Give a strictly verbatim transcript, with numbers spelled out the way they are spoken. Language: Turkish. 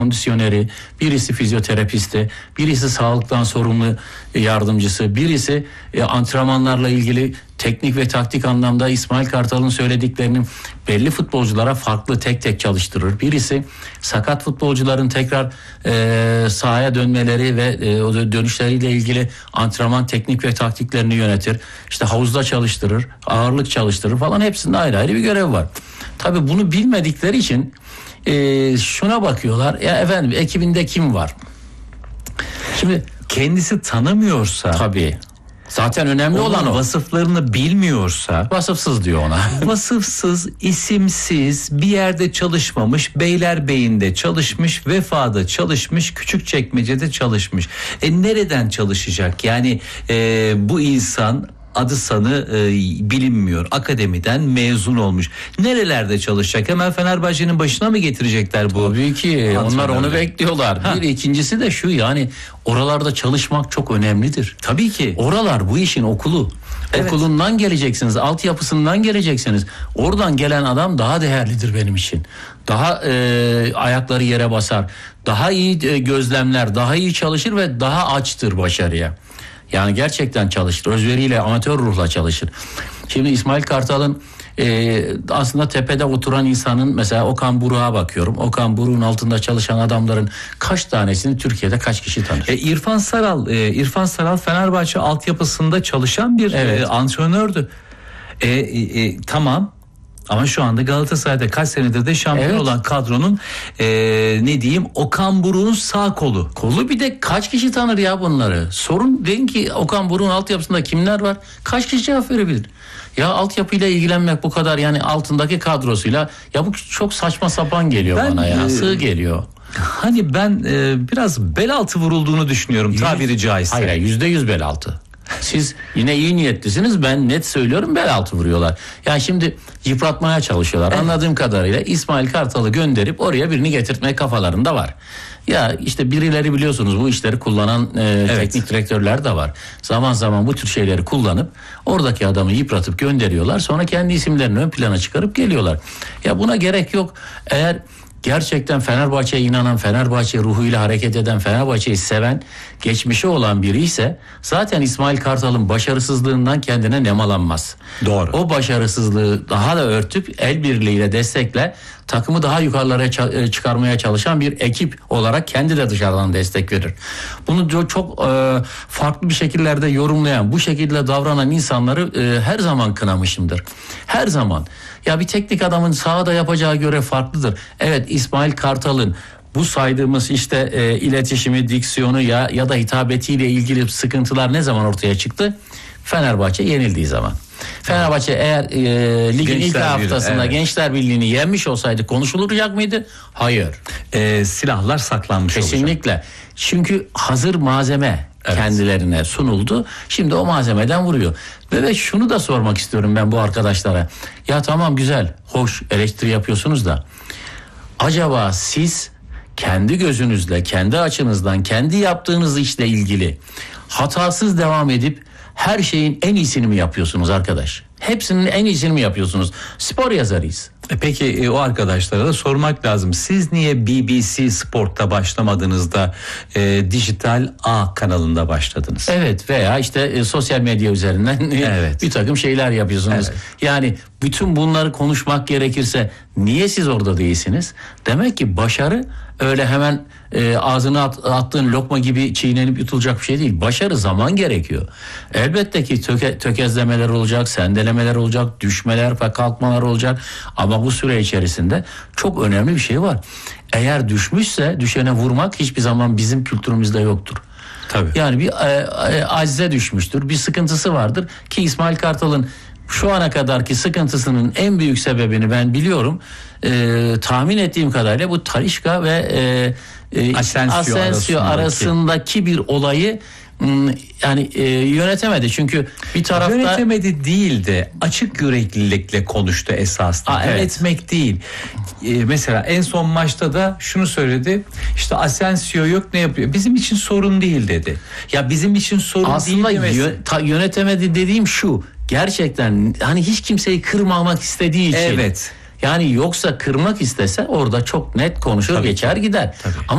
kondisyoneri, birisi fizyoterapisti, birisi sağlıktan sorumlu yardımcısı, birisi e, antrenmanlarla ilgili teknik ve taktik anlamda İsmail Kartal'ın söylediklerinin belli futbolculara farklı tek tek çalıştırır. Birisi sakat futbolcuların tekrar e, sahaya dönmeleri ve e, o dönüşleriyle ilgili antrenman teknik ve taktiklerini yönetir. İşte havuzda çalıştırır, ağırlık çalıştırır falan, hepsinde ayrı ayrı bir görev var. Tabii bunu bilmedikleri için e, şuna bakıyorlar. Ya efendim, ekibinde kim var? Şimdi kendisi tanımıyorsa, tabii zaten önemli olan o. Vasıflarını bilmiyorsa, vasıfsız diyor ona. Vasıfsız, isimsiz, bir yerde çalışmamış, Beylerbeyi'nde çalışmış, Vefa'da çalışmış, Küçükçekmece'de çalışmış. E nereden çalışacak? Yani e, bu insan adı sanı e, bilinmiyor. Akademiden mezun olmuş. Nerelerde çalışacak? Hemen Fenerbahçe'nin başına mı getirecekler bu? Tabii ki onlar onu bekliyorlar. Ha. Bir ikincisi de şu, yani oralarda çalışmak çok önemlidir. Tabii ki. Oralar bu işin okulu. Evet. Okulundan geleceksiniz, altyapısından geleceksiniz. Oradan gelen adam daha değerlidir benim için. Daha e, ayakları yere basar. Daha iyi e, gözlemler, daha iyi çalışır ve daha açtır başarıya. Yani gerçekten çalışır. Özveriyle, amatör ruhla çalışır. Şimdi İsmail Kartal'ın e, aslında tepede oturan insanın, mesela Okan Buruk'a bakıyorum. Okan Buruk'un altında çalışan adamların kaç tanesini Türkiye'de kaç kişi tanır? E, İrfan Saral, e, İrfan Saral Fenerbahçe altyapısında çalışan bir evet. e, antrenördü. E, e, e, tamam. Ama şu anda Galatasaray'da kaç senedir de şampiyon evet. olan kadronun e, ne diyeyim, Okan Buruk'un sağ kolu. Kolu bir de kaç kişi tanır ya bunları? Sorun deyin ki Okan Buruk'un altyapısında kimler var? Kaç kişi cevap verebilir? Ya altyapıyla ilgilenmek bu kadar, yani altındaki kadrosuyla, ya bu çok saçma sapan geliyor ben, bana ya. E, Sığ geliyor. Hani ben e, biraz bel altı vurulduğunu düşünüyorum tabiri caizse. Hayır, yüzde yüz bel altı. Siz yine iyi niyetlisiniz, ben net söylüyorum, bel altı vuruyorlar. Yani şimdi yıpratmaya çalışıyorlar. Evet. Anladığım kadarıyla İsmail Kartal'ı gönderip oraya birini getirtmek kafalarında var. Ya işte birileri, biliyorsunuz bu işleri kullanan e, evet. teknik direktörler de var. Zaman zaman bu tür şeyleri kullanıp oradaki adamı yıpratıp gönderiyorlar. Sonra kendi isimlerini ön plana çıkarıp geliyorlar. Ya buna gerek yok. Eğer gerçekten Fenerbahçe'ye inanan, Fenerbahçe ruhuyla hareket eden, Fenerbahçe'yi seven, geçmişi olan biri ise zaten İsmail Kartal'ın başarısızlığından kendine nemalanmaz. Doğru. O başarısızlığı daha da örtüp el birliğiyle destekle takımı daha yukarılara çıkarmaya çalışan bir ekip olarak kendi de dışarıdan destek verir. Bunu çok e, farklı bir şekillerde yorumlayan, bu şekilde davranan insanları e, her zaman kınamışımdır. Her zaman. Ya bir teknik adamın sahada yapacağı görev farklıdır. Evet, İsmail Kartal'ın bu saydığımız işte e, iletişimi, diksiyonu ya ya da hitabetiyle ilgili sıkıntılar ne zaman ortaya çıktı? Fenerbahçe yenildiği zaman. Fenerbahçe eğer e, ligin Gençler ilk haftasında evet. Gençler Birliği'ni yenmiş olsaydı konuşulacak mıydı? Hayır. E, silahlar saklanmış olacak. Kesinlikle. Çünkü hazır malzeme evet. kendilerine sunuldu. Şimdi o malzemeden vuruyor. Ve şunu da sormak istiyorum ben bu arkadaşlara. Ya tamam, güzel, hoş eleştiri yapıyorsunuz da acaba siz kendi gözünüzle, kendi açınızdan, kendi yaptığınız işle ilgili hatasız devam edip her şeyin en iyisini mi yapıyorsunuz arkadaş? Hepsinin en iyisini mi yapıyorsunuz? Spor yazarıyız. E peki e, o arkadaşlara da sormak lazım. Siz niye B B C Sport'ta başlamadınız da e, Dijital A kanalında başladınız? Evet, veya işte e, sosyal medya üzerinden evet. bir takım şeyler yapıyorsunuz. Evet. Yani bütün bunları konuşmak gerekirse niye siz orada değilsiniz? Demek ki başarı öyle hemen e, ağzına at, attığın lokma gibi çiğnenip yutulacak bir şey değil. Başarı zaman gerekiyor. Elbette ki töke, tökezlemeler olacak, sendelemeler olacak, düşmeler ve kalkmalar olacak. Ama bu süre içerisinde çok önemli bir şey var. Eğer düşmüşse düşene vurmak hiçbir zaman bizim kültürümüzde yoktur. Tabii. Yani bir e, e, acize düşmüştür, bir sıkıntısı vardır ki İsmail Kartal'ın şu ana kadarki sıkıntısının en büyük sebebini ben biliyorum. Ee, tahmin ettiğim kadarıyla bu Talisca ve e, e, Asensio, Asensio arasındaki. arasındaki bir olayı yani e, yönetemedi. Çünkü bir tarafta yönetemedi değil de açık yüreklilikle konuştu esasında. Aa, evet. Yönetmek değil. E, mesela en son maçta da şunu söyledi. İşte Asensio yok, ne yapıyor? Bizim için sorun değil dedi. Ya bizim için sorun aslında değil demesi. Yö- ta, yönetemedi dediğim şu. Gerçekten hani hiç kimseyi kırmamak istediği için. Evet. Yani yoksa kırmak istese orada çok net konuşur, tabii, geçer gider. Tabii. Ama